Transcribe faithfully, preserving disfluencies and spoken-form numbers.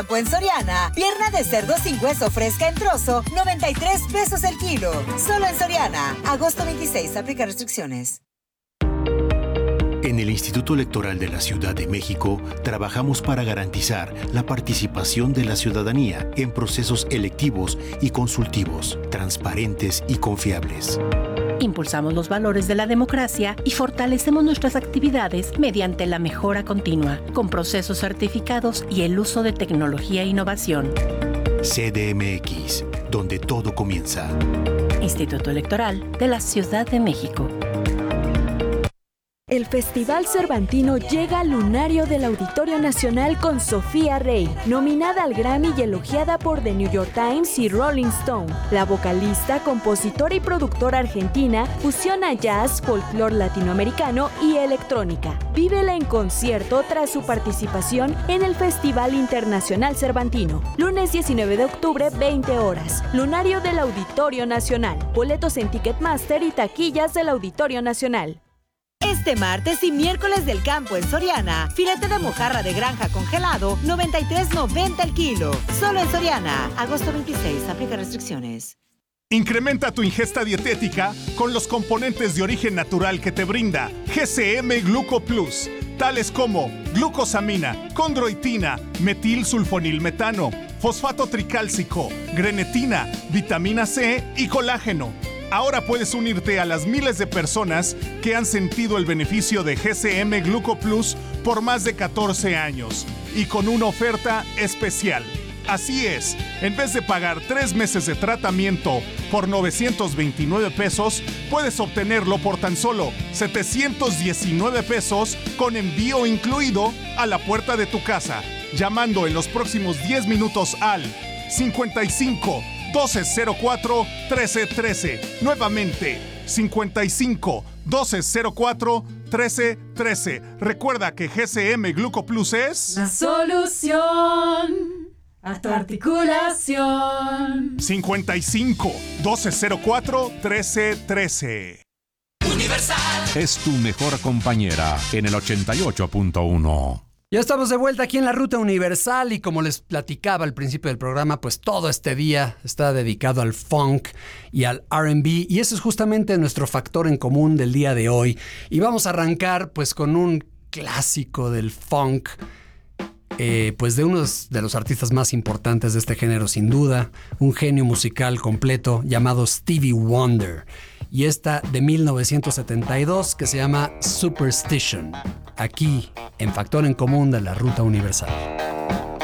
En Soriana, pierna de cerdo sin hueso fresca en trozo, noventa y tres pesos el kilo. Solo en Soriana. Agosto veintiséis, aplica restricciones. En el Instituto Electoral de la Ciudad de México, trabajamos para garantizar la participación de la ciudadanía en procesos electivos y consultivos, transparentes y confiables. Impulsamos los valores de la democracia y fortalecemos nuestras actividades mediante la mejora continua, con procesos certificados y el uso de tecnología e innovación. C D M X, donde todo comienza. Instituto Electoral de la Ciudad de México. El Festival Cervantino llega al lunario del Auditorio Nacional con Sofía Rey, nominada al Grammy y elogiada por The New York Times y Rolling Stone. La vocalista, compositora y productora argentina fusiona jazz, folclore latinoamericano y electrónica. Vívela en concierto tras su participación en el Festival Internacional Cervantino. Lunes diecinueve de octubre, veinte horas. Lunario del Auditorio Nacional. Boletos en Ticketmaster y taquillas del Auditorio Nacional. Este martes y miércoles del campo en Soriana, filete de mojarra de granja congelado, noventa y tres noventa el kilo. Solo en Soriana. Agosto veintiséis, aplica restricciones. Incrementa tu ingesta dietética con los componentes de origen natural que te brinda G C M Gluco Plus, tales como glucosamina, condroitina, metilsulfonilmetano, fosfato tricálcico, grenetina, vitamina C y colágeno. Ahora puedes unirte a las miles de personas que han sentido el beneficio de G C M Gluco Plus por más de catorce años y con una oferta especial. Así es, en vez de pagar tres meses de tratamiento por novecientos veintinueve pesos, puedes obtenerlo por tan solo setecientos diecinueve pesos con envío incluido a la puerta de tu casa, llamando en los próximos diez minutos al cincuenta y cinco, doce cero cuatro, trece trece. Nuevamente, cincuenta y cinco, doce cero cuatro, trece trece. Recuerda que G C M Gluco Plus es la solución a tu articulación. cincuenta y cinco, doce cero cuatro, trece trece. Universal es tu mejor compañera en el ochenta y ocho punto uno. Ya estamos de vuelta aquí en la Ruta Universal y como les platicaba al principio del programa, pues todo este día está dedicado al funk y al R and B y ese es justamente nuestro factor en común del día de hoy. Y vamos a arrancar pues con un clásico del funk, eh, pues de uno de los artistas más importantes de este género sin duda, un genio musical completo llamado Stevie Wonder. Y esta de mil novecientos setenta y dos que se llama Superstition, aquí en Factor en Común de la Ruta Universal.